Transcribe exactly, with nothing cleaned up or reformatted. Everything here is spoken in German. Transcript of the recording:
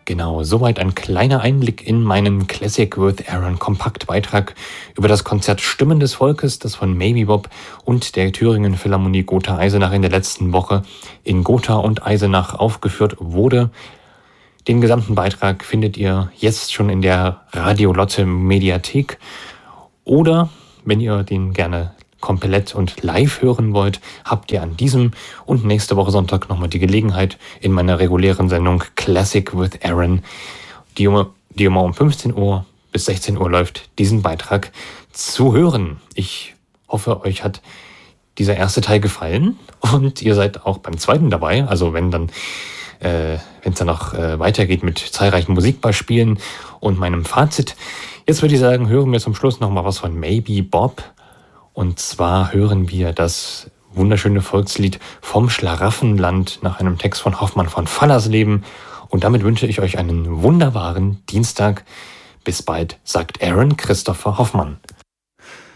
Genau, soweit ein kleiner Einblick in meinen Classic with Aaron Kompaktbeitrag über das Konzert Stimmen des Volkes, das von Maybe Bob und der Thüringen Philharmonie Gotha-Eisenach in der letzten Woche in Gotha und Eisenach aufgeführt wurde. Den gesamten Beitrag findet ihr jetzt schon in der Radio Lotte Mediathek oder, wenn ihr den gerne komplett und live hören wollt, habt ihr an diesem und nächste Woche Sonntag nochmal die Gelegenheit, in meiner regulären Sendung Classic with Aaron, die immer, die immer um fünfzehn Uhr bis sechzehn Uhr läuft, diesen Beitrag zu hören. Ich hoffe, euch hat dieser erste Teil gefallen und ihr seid auch beim zweiten dabei, also wenn dann äh, wenn es dann noch äh, weitergeht mit zahlreichen Musikbeispielen und meinem Fazit. Jetzt würde ich sagen, hören wir zum Schluss nochmal was von Maybe Bob. Und zwar hören wir das wunderschöne Volkslied Vom Schlaraffenland nach einem Text von Hoffmann von Fallersleben. Und damit wünsche ich euch einen wunderbaren Dienstag. Bis bald, sagt Aaron Christopher Hoffmann.